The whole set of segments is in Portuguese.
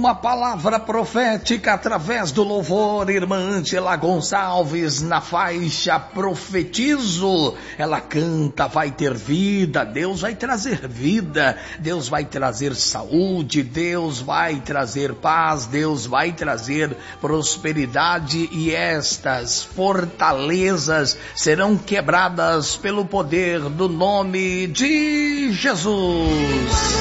uma palavra profética através do louvor, irmã Ângela Gonçalves, na faixa Profetizo. Ela canta, vai ter vida, Deus vai trazer vida, Deus vai trazer saúde, Deus vai trazer paz, Deus vai trazer prosperidade e estas fortalezas serão quebradas pelo poder do nome de Jesus.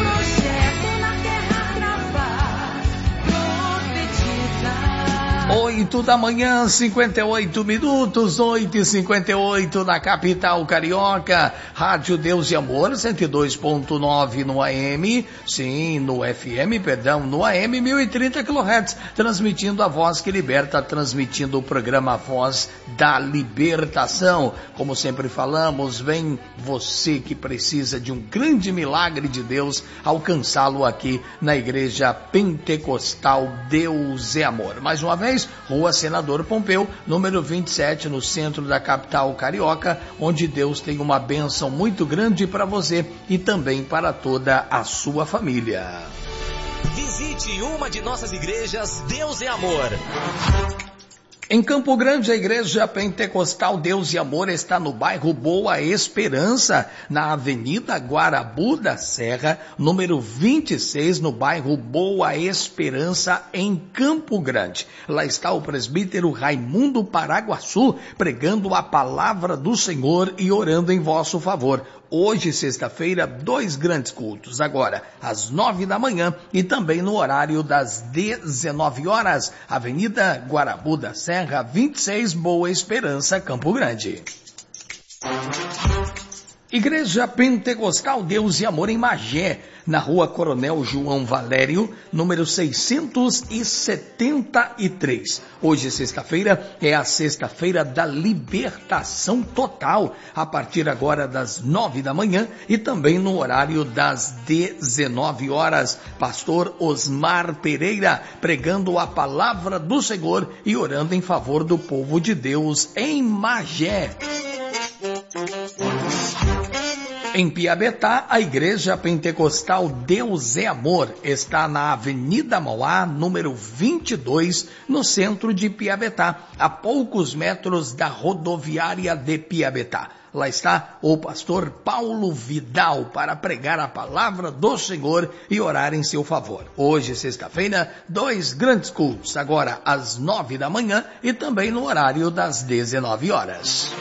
8 da manhã, 58 minutos, 8h58 na capital carioca. Rádio Deus e Amor, 102.9 no AM, sim, no FM, perdão, no AM, 1030 kHz, transmitindo a voz que liberta, transmitindo o programa Voz da Libertação. Como sempre falamos, vem você que precisa de um grande milagre de Deus, alcançá-lo aqui na Igreja Pentecostal Deus é Amor. Mais uma vez, Rua Senador Pompeu, número 27, no centro da capital carioca, onde Deus tem uma bênção muito grande para você e também para toda a sua família. Visite uma de nossas igrejas Deus é Amor. Em Campo Grande, a Igreja Pentecostal Deus e Amor está no bairro Boa Esperança, na Avenida Guarabu da Serra, número 26, no bairro Boa Esperança, em Campo Grande. Lá está o presbítero Raimundo Paraguaçu, pregando a palavra do Senhor e orando em vosso favor. Hoje, sexta-feira, 2 grandes cultos, agora às 9 da manhã e também no horário das 19 horas, Avenida Guarabu da Serra, 26, Boa Esperança, Campo Grande. Igreja Pentecostal Deus e Amor em Magé, na Rua Coronel João Valério, número 673. Hoje, sexta-feira, é a sexta-feira da libertação total, a partir agora das 9 da manhã e também no horário das 19 horas. Pastor Osmar Pereira, pregando a palavra do Senhor e orando em favor do povo de Deus em Magé. Em Piabetá, a Igreja Pentecostal Deus é Amor está na Avenida Mauá, número 22, no centro de Piabetá, a poucos metros da rodoviária de Piabetá. Lá está o pastor Paulo Vidal para pregar a palavra do Senhor e orar em seu favor. Hoje, sexta-feira, 2 grandes cultos, agora às 9 da manhã e também no horário das 19 horas.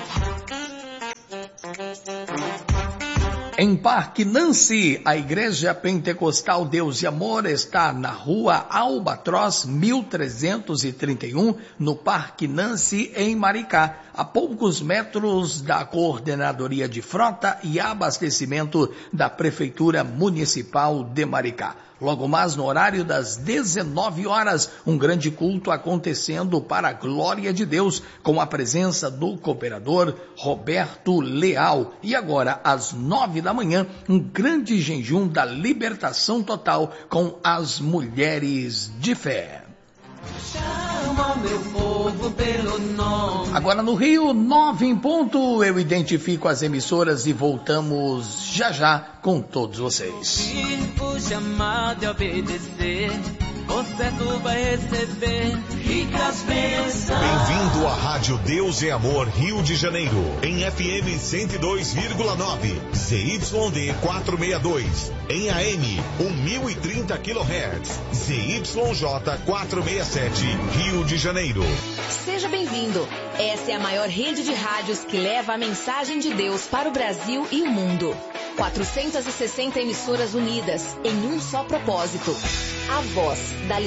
Em Parque Nancy, a Igreja Pentecostal Deus e Amor está na Rua Albatroz, 1331, no Parque Nancy, em Maricá, a poucos metros da Coordenadoria de Frota e Abastecimento da Prefeitura Municipal de Maricá. Logo mais no horário das 19 horas, um grande culto acontecendo para a glória de Deus, com a presença do cooperador Roberto Leal. E agora, às 9 da manhã, um grande jejum da libertação total com as mulheres de fé. Chama meu povo pelo nome. Agora no Rio, 9 em ponto, eu identifico as emissoras e voltamos já já com todos vocês. O chamado é obedecer, o certo vai receber ricas bênçãos. Bem-vindo à Rádio Deus e Amor Rio de Janeiro, em FM 102,9, ZYD 462, em AM 1030 kHz, ZYJ 467, Rio de Janeiro. Seja bem-vindo. Essa é a maior rede de rádios que leva a mensagem de Deus para o Brasil e o mundo. 460 emissoras unidas em um só propósito. A voz da